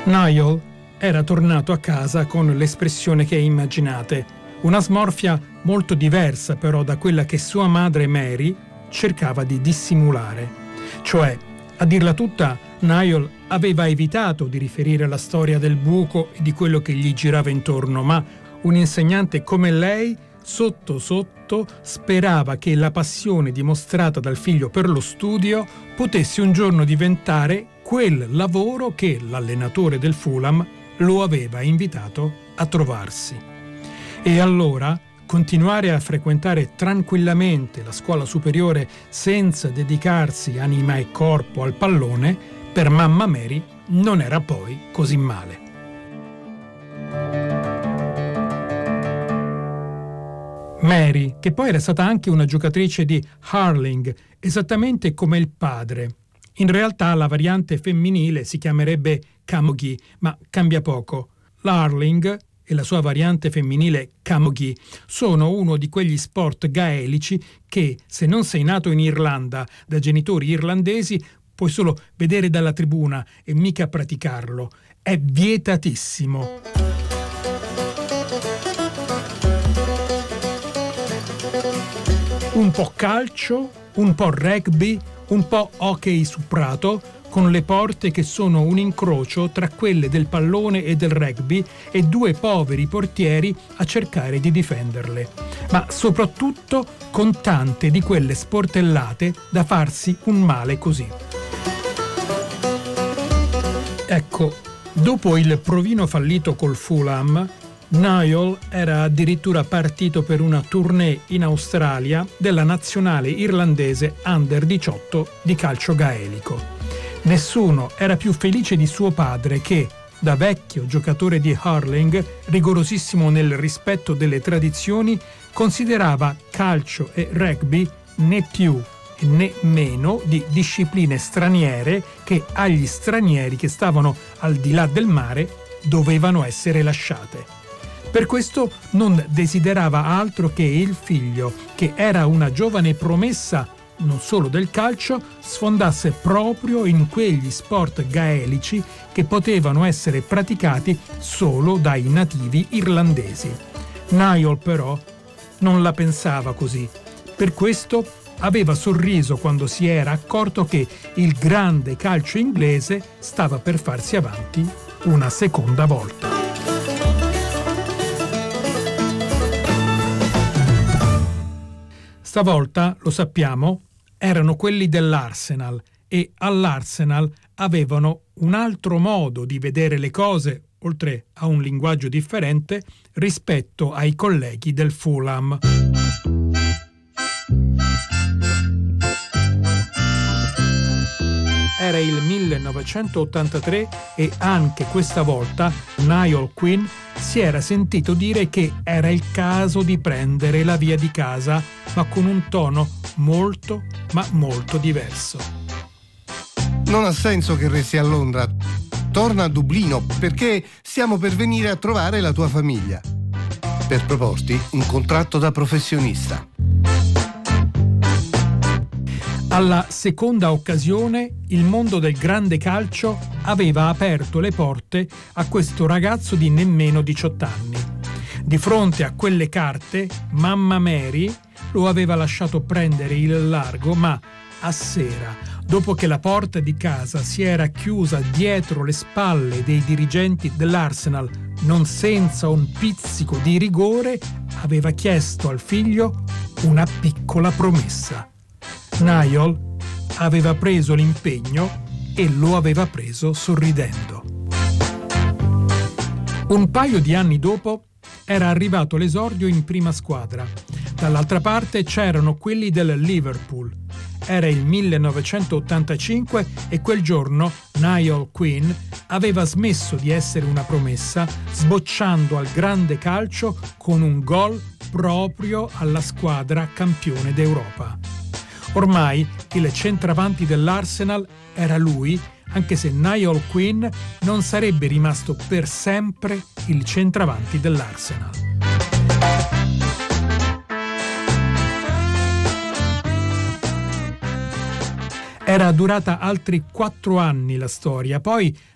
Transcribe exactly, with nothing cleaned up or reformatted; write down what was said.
Niall era tornato a casa con l'espressione che immaginate, una smorfia molto diversa però da quella che sua madre Mary cercava di dissimulare. Cioè, a dirla tutta, Niall aveva evitato di riferire la storia del buco e di quello che gli girava intorno, ma un insegnante come lei, sotto sotto, sperava che la passione dimostrata dal figlio per lo studio potesse un giorno diventare quel lavoro che l'allenatore del Fulham lo aveva invitato a trovarsi. E allora continuare a frequentare tranquillamente la scuola superiore senza dedicarsi anima e corpo al pallone, per mamma Mary non era poi così male. Mary, che poi era stata anche una giocatrice di hurling, esattamente come il padre. In realtà la variante femminile si chiamerebbe camogie, ma cambia poco. L'hurling e la sua variante femminile camogie sono uno di quegli sport gaelici che, se non sei nato in Irlanda da genitori irlandesi, puoi solo vedere dalla tribuna e mica praticarlo. È vietatissimo. Un po' calcio, un po' rugby, un po' hockey su prato, con le porte che sono un incrocio tra quelle del pallone e del rugby e due poveri portieri a cercare di difenderle. Ma soprattutto con tante di quelle sportellate da farsi un male così. Ecco, dopo il provino fallito col Fulham, Niall era addirittura partito per una tournée in Australia della nazionale irlandese under diciotto di calcio gaelico. Nessuno era più felice di suo padre che, da vecchio giocatore di hurling, rigorosissimo nel rispetto delle tradizioni, considerava calcio e rugby né più né meno di discipline straniere che agli stranieri che stavano al di là del mare dovevano essere lasciate. Per questo non desiderava altro che il figlio, che era una giovane promessa non solo del calcio, sfondasse proprio in quegli sport gaelici che potevano essere praticati solo dai nativi irlandesi. Niall però non la pensava così. Per questo aveva sorriso quando si era accorto che il grande calcio inglese stava per farsi avanti una seconda volta. Stavolta, lo sappiamo, erano quelli dell'Arsenal e all'Arsenal avevano un altro modo di vedere le cose, oltre a un linguaggio differente, rispetto ai colleghi del Fulham. Era il millenovecentottantatré e anche questa volta Niall Quinn si era sentito dire che era il caso di prendere la via di casa, ma con un tono molto, ma molto diverso. Non ha senso che resti a Londra. Torna a Dublino perché stiamo per venire a trovare la tua famiglia. Per proporti un contratto da professionista. Alla seconda occasione, il mondo del grande calcio aveva aperto le porte a questo ragazzo di nemmeno diciotto anni. Di fronte a quelle carte, mamma Mary lo aveva lasciato prendere il largo, ma a sera, dopo che la porta di casa si era chiusa dietro le spalle dei dirigenti dell'Arsenal, non senza un pizzico di rigore, aveva chiesto al figlio una piccola promessa. Niall aveva preso l'impegno e lo aveva preso sorridendo. Un paio di anni dopo era arrivato l'esordio in prima squadra. Dall'altra parte c'erano quelli del Liverpool. Era il millenovecentottantacinque e quel giorno Niall Quinn aveva smesso di essere una promessa, sbocciando al grande calcio con un gol proprio alla squadra campione d'Europa. Ormai il centravanti dell'Arsenal era lui, anche se Niall Quinn non sarebbe rimasto per sempre il centravanti dell'Arsenal. Era durata altri quattro anni la storia, poi